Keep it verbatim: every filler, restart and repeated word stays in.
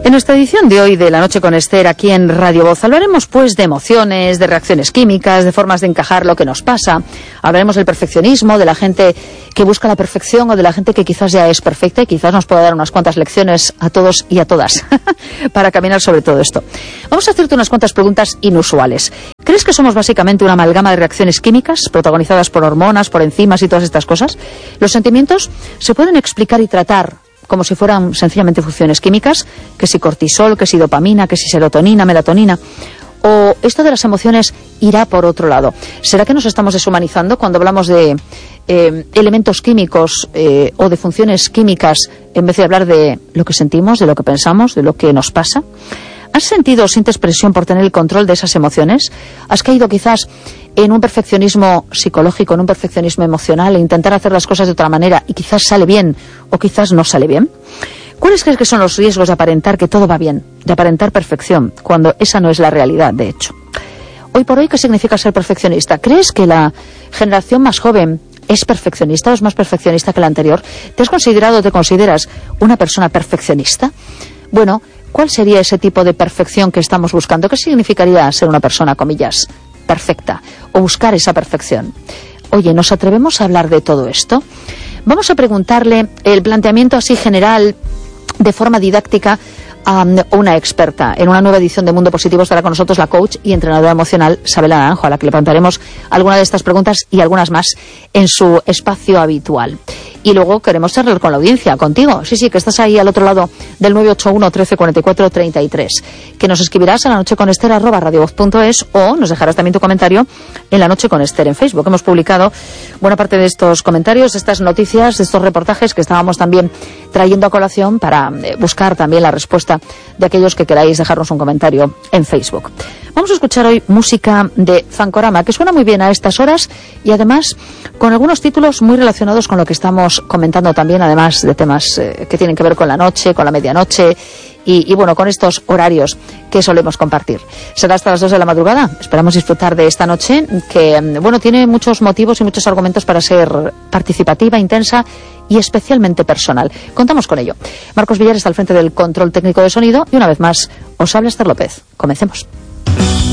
En nuestra edición de hoy de La Noche con Esther, aquí en Radio Voz, hablaremos pues de emociones, de reacciones químicas, de formas de encajar lo que nos pasa. Hablaremos del perfeccionismo, de la gente que busca la perfección o de la gente que quizás ya es perfecta y quizás nos pueda dar unas cuantas lecciones a todos y a todas para caminar sobre todo esto. Vamos a hacerte unas cuantas preguntas inusuales. ¿Crees que somos básicamente una amalgama de reacciones químicas protagonizadas por hormonas, por enzimas y todas estas cosas? ¿Los sentimientos se pueden explicar y tratar como si fueran sencillamente funciones químicas, que si cortisol, que si dopamina, que si serotonina, melatonina? ¿O esto de las emociones irá por otro lado? ¿Será que nos estamos deshumanizando cuando hablamos de eh, elementos químicos eh, o de funciones químicas en vez de hablar de lo que sentimos, de lo que pensamos, de lo que nos pasa? ¿Has sentido o sientes presión por tener el control de esas emociones? ¿Has caído quizás en un perfeccionismo psicológico, en un perfeccionismo emocional, e intentar hacer las cosas de otra manera y quizás sale bien o quizás no sale bien? ¿Cuáles crees que son los riesgos de aparentar que todo va bien, de aparentar perfección, cuando esa no es la realidad, de hecho? Hoy por hoy, ¿qué significa ser perfeccionista? ¿Crees que la generación más joven es perfeccionista o es más perfeccionista que la anterior? ¿Te has considerado o te consideras una persona perfeccionista? Bueno, ¿cuál sería ese tipo de perfección que estamos buscando? ¿Qué significaría ser una persona, comillas, perfecta o buscar esa perfección? Oye, ¿nos atrevemos a hablar de todo esto? Vamos a preguntarle el planteamiento así general, de forma didáctica, a una experta. En una nueva edición de Mundo Positivo estará con nosotros la coach y entrenadora emocional Sabela Naranjo, a la que le preguntaremos alguna de estas preguntas y algunas más en su espacio habitual. Y luego queremos charlar con la audiencia, contigo. Sí, sí, que estás ahí al otro lado del nueve ocho uno, trece, cuarenta y cuatro, treinta y tres. Que nos escribirás a la noche con Esther arroba radiovoz punto es o nos dejarás también tu comentario en La Noche con Esther en Facebook. Hemos publicado buena parte de estos comentarios, estas noticias, de estos reportajes que estábamos también trayendo a colación para buscar también la respuesta de aquellos que queráis dejarnos un comentario en Facebook. Vamos a escuchar hoy música de Fancorama, que suena muy bien a estas horas y además con algunos títulos muy relacionados con lo que estamos comentando también, además de temas eh, que tienen que ver con la noche, con la medianoche y, y bueno, con estos horarios que solemos compartir. Será hasta las dos de la madrugada. Esperamos disfrutar de esta noche que, bueno, tiene muchos motivos y muchos argumentos para ser participativa, intensa y especialmente personal. Contamos con ello. Marcos Villar está al frente del control técnico de sonido y una vez más os habla Esther López. Comencemos.